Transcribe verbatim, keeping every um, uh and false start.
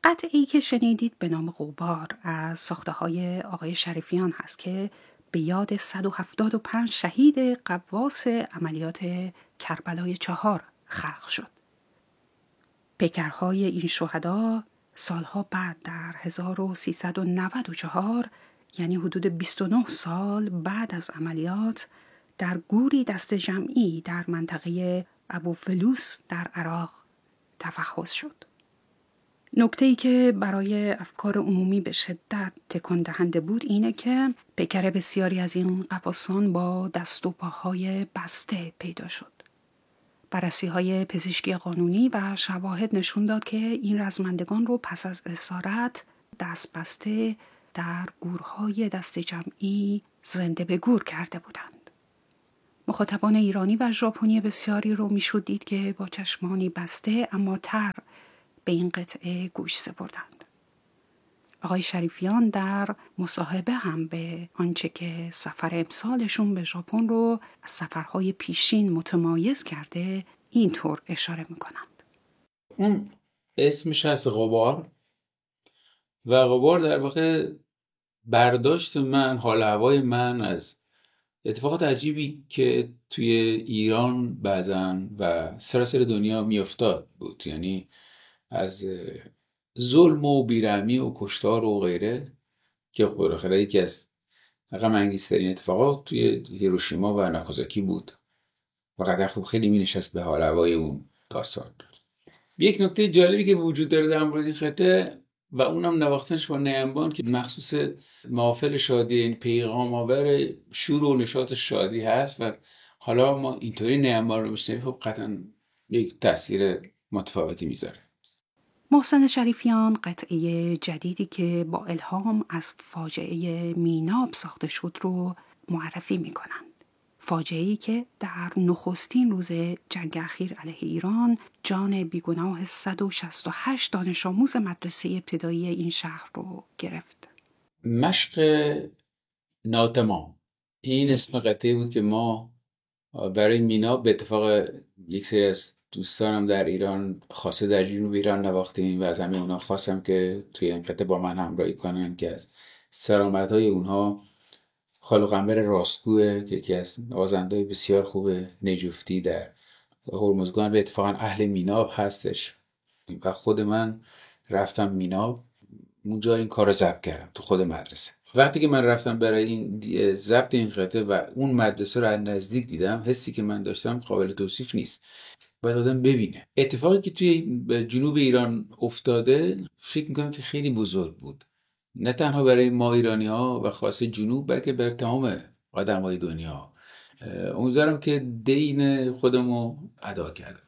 قطعی که شنیدید به نام غبار از ساخته های آقای شریفیان هست که به یاد صد و هفتاد و پنج شهید غواص عملیات کربلای چهار خلق شد. پیکرهای این شهدا سالها بعد در هزار و سیصد و نود و چهار، یعنی حدود بیست و نه سال بعد از عملیات، در گوری دست جمعی در منطقه ابوفلوس در عراق تفحص شد. نکته‌ای که برای افکار عمومی به شدت تکان دهنده بود اینه که پیکر بسیاری از این غواصان با دست و پاهای بسته پیدا شد. بررسی‌های پزشکی قانونی و شواهد نشون داد که این رزمندگان رو پس از اسارت دست بسته در گورهای دست جمعی زنده به گور کرده بودند. مخاطبان ایرانی و ژاپنی بسیاری رو میشد دید که با چشمانی بسته اما تر به این قطعه گوش سپردند. آقای شریفیان در مصاحبه هم به آنچه که سفر امسالشون به ژاپن رو از سفرهای پیشین متمایز کرده اینطور اشاره میکنند. اون اسمش هست غبار و غبار در واقع برداشت من، حال هوای من از اتفاقات عجیبی که توی ایران بعضن و سراسر دنیا میافتاد بود. یعنی از ظلم و بیرحمی و کشتار و غیره که بالاخره یکی از غم انگیزترین اتفاقات توی هیروشیما و ناکازاکی بود و قدر خوب خیلی می نشست به حال هوای اون داستان. یک نکته جالبی که وجود داره در مورد این خطه و اونم نواختنش با نیمبان که مخصوص محافل شادی، این پیغام آور شور و نشاط شادی هست و حالا ما اینطوری نیمبان رو میشنویم، خب قطعا یک تاثیر متفاوتی میذاره. محسن شریفیان قطعه جدیدی که با الهام از فاجعه میناب ساخته شد رو معرفی میکنند. فاجعه‌ای که در نخستین روز جنگ اخیر علیه ایران جان بیگناه صد و شصت و هشت دانش آموز مدرسه ابتدایی این شهر رو گرفت. مشق ناتمام، این اسم قطعه بود که ما برای میناب به اتفاق یک سری از دوستانم در ایران خاصه در جنوب ایران نواختیم و از همه اونا خواستم که توی این قطعه با من همراهی کنن که از سرآمدهای اونها خالق قنبر راستگوه که یکی از نوازندهای بسیار خوب نجفتی در هرمزگان و اتفاقا اهل میناب هستش و خود من رفتم میناب اونجا این کار رو ضبط کردم تو خود مدرسه. وقتی که من رفتم برای این ضبط این قطعه و اون مدرسه رو از نزدیک دیدم، حسی که من داشتم قابل توصیف نیست. باید آدم ببینه. اتفاقی که توی جنوب ایران افتاده فکر میکنم که خیلی بزرگ بود، نه تنها برای ما ایرانی ها و خاصه جنوب بلکه برای تمام آدم های دنیا. امیدوارم که دین خودمو ادا کردم.